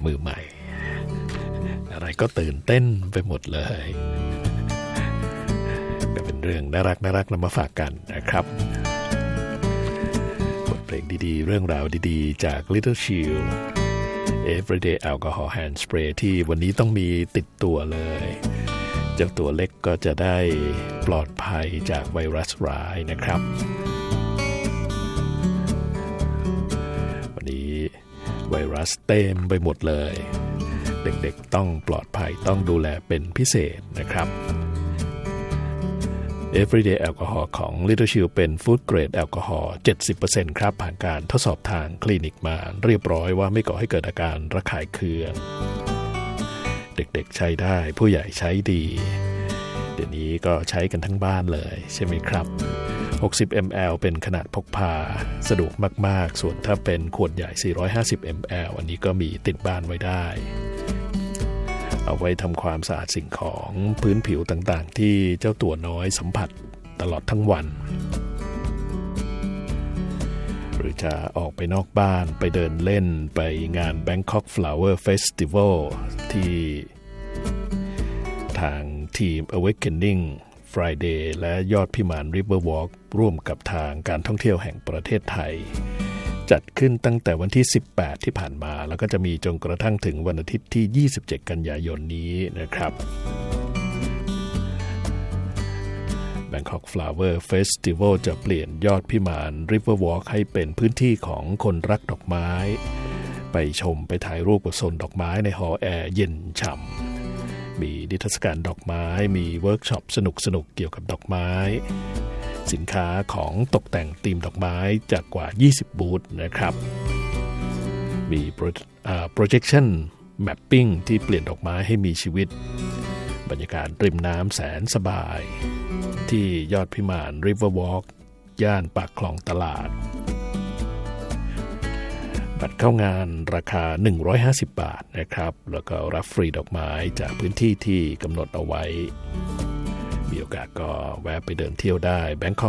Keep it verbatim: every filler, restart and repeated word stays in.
มือใหม่อะไรก็ตื่นเต้นไปหมดเลยก็เป็นเรื่องน่ารักน่ารักนำมาฝากกันนะครับบทเพลงดีๆเรื่องราวดีๆจาก Little Shield Everyday Alcohol Hand Spray ที่วันนี้ต้องมีติดตัวเลยเจ้าตัวเล็กก็จะได้ปลอดภัยจากไวรัสร้ายนะครับวันนี้ไวรัสเต็มไปหมดเลยเด็กๆต้องปลอดภัยต้องดูแลเป็นพิเศษนะครับ Everyday Alcohol ของ Little Shield เป็น Food Grade Alcohol เจ็ดสิบเปอร์เซ็นต์ ครับผ่านการทดสอบทางคลินิกมาเรียบร้อยว่าไม่ก่อให้เกิดอาการระคายเคืองเด็กๆใช้ได้ผู้ใหญ่ใช้ดีเดี๋ยวนี้ก็ใช้กันทั้งบ้านเลยใช่ไหมครับหกสิบมิลลิลิตร เป็นขนาดพกพาสะดวกมากๆส่วนถ้าเป็นขวดใหญ่สี่ร้อยห้าสิบมิลลิลิตร อันนี้ก็มีติดบ้านไว้ได้เอาไว้ทำความสะอาดสิ่งของพื้นผิวต่างๆที่เจ้าตัวน้อยสัมผัสตลอดทั้งวันหรือจะออกไปนอกบ้านไปเดินเล่นไปงาน Bangkok Flower Festival ที่ทางทีม Awakening Friday และยอดพิมาน River Walk ร่วมกับทางการท่องเที่ยวแห่งประเทศไทยจัดขึ้นตั้งแต่วันที่สิบแปดที่ผ่านมาแล้วก็จะมีจนกระทั่งถึงวันอาทิตย์ที่ยี่สิบเจ็ดกันยายนนี้นะครับ Bangkok Flower Festival จะเปลี่ยนยอดพิมาน River Walk ให้เป็นพื้นที่ของคนรักดอกไม้ไปชมไปถ่ายรูปกับโซนดอกไม้ในหอแอร์เย็นฉ่ำมีนิทรรศการดอกไม้มีเวิร์กช็อปสนุกๆเกี่ยวกับดอกไม้สินค้าของตกแต่งธีมดอกไม้จากกว่ายี่สิบบูธนะครับมี projection mapping ที่เปลี่ยนดอกไม้ให้มีชีวิตบรรยากาศริมน้ำแสนสบายที่ยอดพิมาน River Walk ย่านปากคลองตลาดบัตรเข้างานราคาหนึ่งร้อยห้าสิบบาทนะครับแล้วก็รับฟรีดอกไม้จากพื้นที่ที่กำหนดเอาไว้มีโอกาสก็แวะไปเดินเที่ยวได้ Bangkok